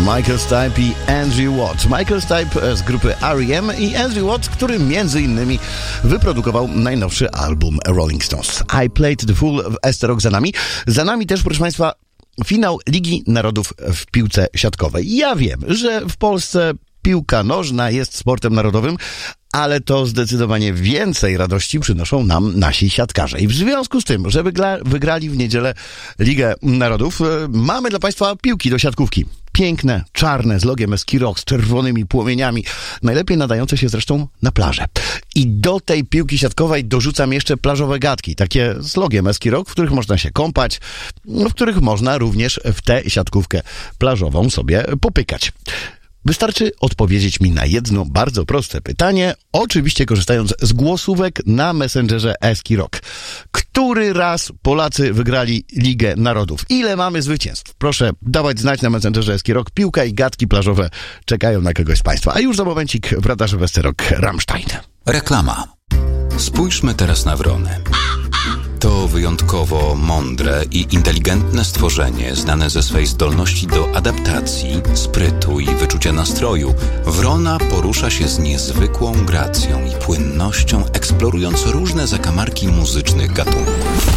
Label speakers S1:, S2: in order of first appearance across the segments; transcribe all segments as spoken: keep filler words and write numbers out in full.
S1: Michael Stipe i Andrew Watt. Michael Stipe z grupy R E M i Andrew Watt, który między innymi wyprodukował najnowszy album Rolling Stones. I Played the Fool, Ester Rock za nami. Za nami też, proszę Państwa, finał Ligi Narodów w piłce siatkowej. Ja wiem, że w Polsce piłka nożna jest sportem narodowym, ale to zdecydowanie więcej radości przynoszą nam nasi siatkarze. I w związku z tym, że wygra- wygrali w niedzielę Ligę Narodów, mamy dla Państwa piłki do siatkówki. Piękne, czarne, z logiem Eski Rock, z czerwonymi płomieniami. Najlepiej nadające się zresztą na plażę. I do tej piłki siatkowej dorzucam jeszcze plażowe gadki, takie z logiem Eski Rock, w których można się kąpać, w których można również w tę siatkówkę plażową sobie popykać. Wystarczy odpowiedzieć mi na jedno bardzo proste pytanie, oczywiście korzystając z głosówek na Messengerze Eski Rock. Który raz Polacy wygrali Ligę Narodów? Ile mamy zwycięstw? Proszę dawać znać na Messengerze Eski Rock. Piłka i gadki plażowe czekają na kogoś z Państwa. A już za momencik wraca Westerok Rammstein.
S2: Reklama. Spójrzmy teraz na wrony. To wyjątkowo mądre i inteligentne stworzenie, znane ze swej zdolności do adaptacji, sprytu i wyczucia nastroju. Wrona porusza się z niezwykłą gracją i płynnością, eksplorując różne zakamarki muzycznych gatunków.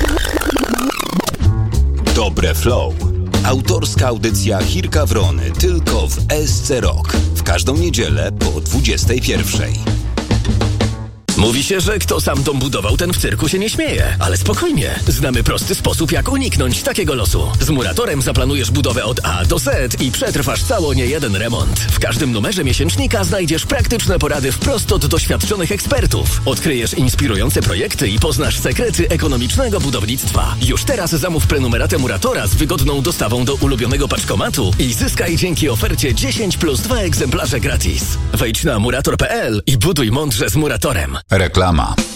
S2: Dobre Flow. Autorska audycja Chirka Wrony tylko w S C Rock. W każdą niedzielę po dwudziestej pierwszej.
S3: Mówi się, że kto sam dom budował, ten w cyrku się nie śmieje. Ale spokojnie, znamy prosty sposób, jak uniknąć takiego losu. Z Muratorem zaplanujesz budowę od A do Z i przetrwasz cało niejeden remont. W każdym numerze miesięcznika znajdziesz praktyczne porady wprost od doświadczonych ekspertów. Odkryjesz inspirujące projekty i poznasz sekrety ekonomicznego budownictwa. Już teraz zamów prenumeratę Muratora z wygodną dostawą do ulubionego paczkomatu i zyskaj dzięki ofercie dziesięć plus dwa egzemplarze gratis. Wejdź na murator kropka p l i buduj mądrze z Muratorem.
S2: Reklama.